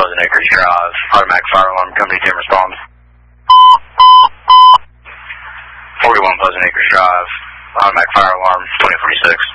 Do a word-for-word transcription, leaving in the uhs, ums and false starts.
Pleasant Acres Drive. Automatic fire alarm, company ten respond. forty-one Pleasant Acres Drive. Automatic fire alarm, twenty forty-six.